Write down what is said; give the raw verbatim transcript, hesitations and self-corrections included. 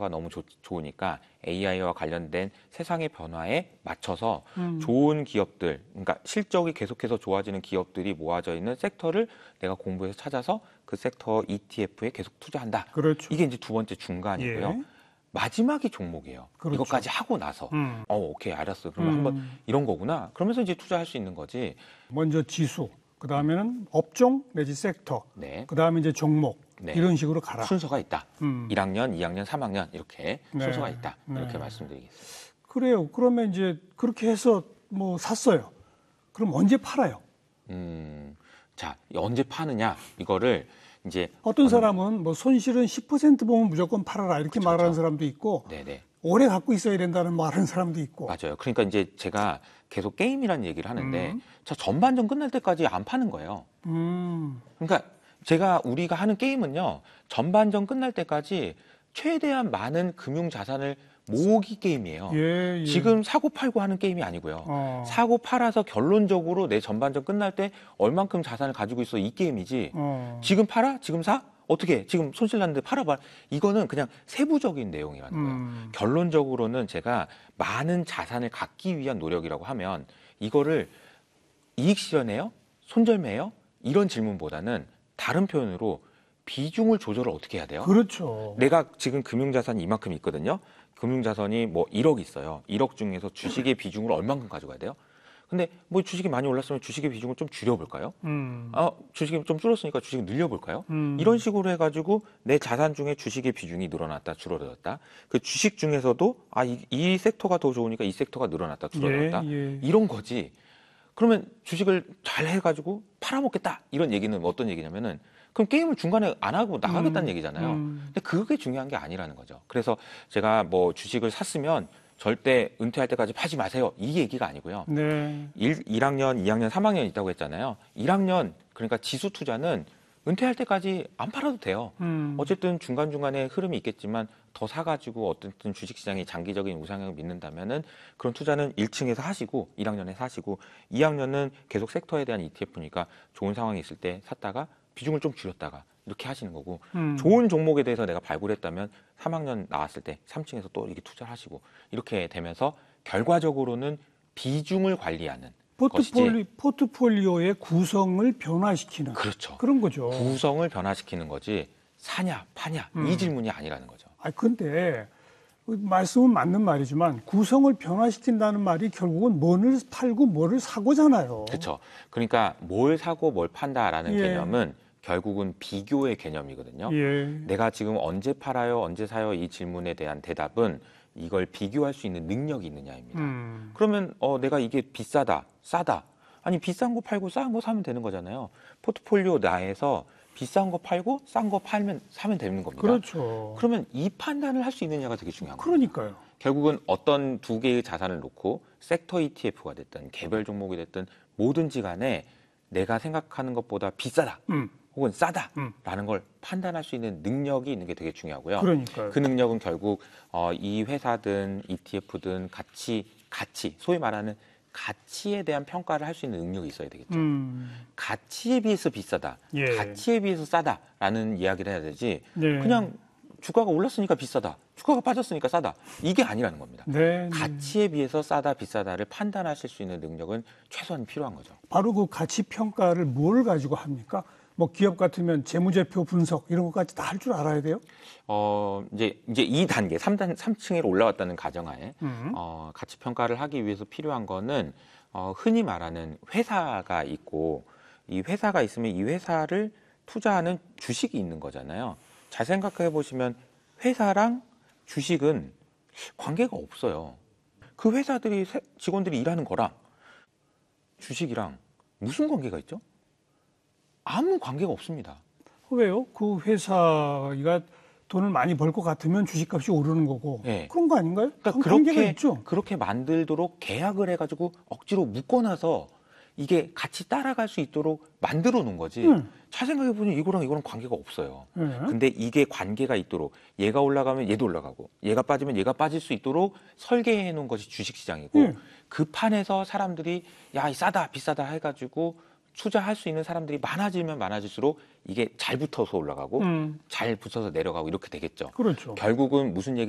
데이터가 너무 좋, 좋으니까 에이아이와 관련된 세상의 변화에 맞춰서 음. 좋은 기업들, 그러니까 실적이 계속해서 좋아지는 기업들이 모아져 있는 섹터를 내가 공부해서 찾아서 그 섹터 이티에프에 계속 투자한다. 그렇죠. 이게 이제 두 번째 중간이고요. 예. 마지막이 종목이에요. 그렇죠. 이것까지 하고 나서 음. 어 오케이 알았어. 그러면 음. 한번 이런 거구나. 그러면서 이제 투자할 수 있는 거지. 먼저 지수, 그 다음에는 업종 내지 섹터, 네. 그 다음에 이제 종목 네. 이런 식으로 가라. 순서가 있다. 음. 일 학년, 이 학년, 삼 학년 이렇게 네. 순서가 있다. 이렇게 네. 말씀드리겠습니다. 그래요. 그러면 이제 그렇게 해서 뭐 샀어요. 그럼 언제 팔아요? 음, 자 언제 파느냐 이거를 이제 어떤 사람은 뭐 손실은 십 퍼센트 보면 무조건 팔아라 이렇게 그쵸, 말하는 그쵸. 사람도 있고, 네네. 오래 갖고 있어야 된다는 말하는 사람도 있고. 맞아요. 그러니까 이제 제가 계속 게임이라는 얘기를 하는데 음. 자 전반전 끝날 때까지 안 파는 거예요. 음. 그러니까 제가 우리가 하는 게임은요 전반전 끝날 때까지 최대한 많은 금융 자산을 모으기 게임이에요. 예, 예. 지금 사고 팔고 하는 게임이 아니고요. 어. 사고 팔아서 결론적으로 내 전반전 끝날 때 얼만큼 자산을 가지고 있어 이 게임이지. 어. 지금 팔아? 지금 사? 어떻게 해? 지금 손실 났는데 팔아봐. 이거는 그냥 세부적인 내용이라는 거예요. 음. 결론적으로는 제가 많은 자산을 갖기 위한 노력이라고 하면 이거를 이익 실현해요? 손절매요? 이런 질문보다는 다른 표현으로 비중을 조절을 어떻게 해야 돼요? 그렇죠. 내가 지금 금융자산이 이만큼 있거든요. 금융자산이 뭐 일억 있어요. 일억 중에서 주식의 비중을 얼만큼 가져가야 돼요? 근데 뭐 주식이 많이 올랐으면 주식의 비중을 좀 줄여볼까요? 음. 아, 주식이 좀 줄었으니까 주식을 늘려볼까요? 음. 이런 식으로 해가지고 내 자산 중에 주식의 비중이 늘어났다, 줄어들었다. 그 주식 중에서도 아, 이, 이 섹터가 더 좋으니까 이 섹터가 늘어났다, 줄어들었다. 예, 예. 이런 거지. 그러면 주식을 잘 해가지고 팔아먹겠다. 이런 얘기는 어떤 얘기냐면은 그럼 게임을 중간에 안 하고 나가겠다는 음. 얘기잖아요. 음. 근데 그게 중요한 게 아니라는 거죠. 그래서 제가 뭐 주식을 샀으면 절대 은퇴할 때까지 파지 마세요. 이 얘기가 아니고요. 네. 일 학년, 이 학년, 삼 학년 있다고 했잖아요. 일 학년, 그러니까 지수 투자는 은퇴할 때까지 안 팔아도 돼요. 음. 어쨌든 중간중간에 흐름이 있겠지만 더 사가지고 어쨌든 주식시장이 장기적인 우상향을 믿는다면은 그런 투자는 일 층에서 하시고 일 학년에서 하시고 이 학년은 계속 섹터에 대한 이티에프니까 좋은 상황이 있을 때 샀다가 비중을 좀 줄였다가 이렇게 하시는 거고 음. 좋은 종목에 대해서 내가 발굴했다면 삼 학년 나왔을 때 삼 층에서 또 이렇게 투자를 하시고 이렇게 되면서 결과적으로는 비중을 관리하는 포트폴리, 포트폴리오의 구성을 변화시키는 그렇죠. 그런 거죠. 구성을 변화시키는 거지 사냐 파냐 음. 이 질문이 아니라는 거죠. 아, 근데 말씀은 맞는 말이지만 구성을 변화시킨다는 말이 결국은 뭐를 팔고 뭐를 사고잖아요. 그렇죠. 그러니까 뭘 사고 뭘 판다라는 예. 개념은 결국은 비교의 개념이거든요. 예. 내가 지금 언제 팔아요, 언제 사요 이 질문에 대한 대답은 이걸 비교할 수 있는 능력이 있느냐입니다. 음. 그러면 어, 내가 이게 비싸다, 싸다. 아니 비싼 거 팔고 싼 거 사면 되는 거잖아요. 포트폴리오 내에서 비싼 거 팔고 싼 거 팔면 사면 되는 겁니다. 그렇죠. 그러면 이 판단을 할 수 있느냐가 되게 중요한 거예요. 그러니까요. 결국은 어떤 두 개의 자산을 놓고 섹터 이티에프가 됐든 개별 종목이 됐든 뭐든지 간에 내가 생각하는 것보다 비싸다 음. 혹은 싸다라는 음. 걸 판단할 수 있는 능력이 있는 게 되게 중요하고요. 그러니까요. 그 능력은 결국 어, 이 회사든 이티에프든 가치, 가치, 소위 말하는 가치에 대한 평가를 할 수 있는 능력이 있어야 되겠죠. 음. 가치에 비해서 비싸다, 예. 가치에 비해서 싸다라는 이야기를 해야 되지 네. 그냥 주가가 올랐으니까 비싸다, 주가가 빠졌으니까 싸다 이게 아니라는 겁니다. 네, 네. 가치에 비해서 싸다, 비싸다를 판단하실 수 있는 능력은 최소한 필요한 거죠. 바로 그 가치 평가를 뭘 가지고 합니까? 뭐 기업 같으면 재무제표 분석 이런 것까지 다 할 줄 알아야 돼요? 어, 이제, 이제 이 단계, 삼 단, 삼 층으로 올라왔다는 가정하에, 음. 어, 가치 평가를 하기 위해서 필요한 거는, 어, 흔히 말하는 회사가 있고, 이 회사가 있으면 이 회사를 투자하는 주식이 있는 거잖아요. 잘 생각해 보시면 회사랑 주식은 관계가 없어요. 그 회사들이, 직원들이 일하는 거랑 주식이랑 무슨 관계가 있죠? 아무 관계가 없습니다. 왜요? 그 회사가 돈을 많이 벌 것 같으면 주식값이 오르는 거고 네. 그런 거 아닌가요? 그러니까 관계가 그렇게 있죠. 그렇게 만들도록 계약을 해가지고 억지로 묶어놔서 이게 같이 따라갈 수 있도록 만들어 놓은 거지. 음. 잘 생각해 보니 이거랑 이거랑 관계가 없어요. 네. 근데 이게 관계가 있도록 얘가 올라가면 얘도 올라가고 얘가 빠지면 얘가 빠질 수 있도록 설계해 놓은 것이 주식시장이고 음. 그 판에서 사람들이 야, 이 싸다 비싸다 해가지고 투자할 수 있는 사람들이 많아지면 많아질수록 이게 잘 붙어서 올라가고 음. 잘 붙어서 내려가고 이렇게 되겠죠. 그렇죠. 결국은 무슨 얘기